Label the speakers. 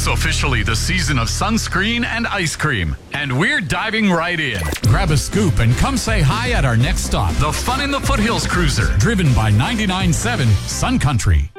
Speaker 1: officially the season of sunscreen and ice cream, and we're diving right in.
Speaker 2: Grab a scoop and come say hi at our next stop.
Speaker 1: The Fun in the Foothills Cruiser,
Speaker 2: Driven by 99.7 Sun Country.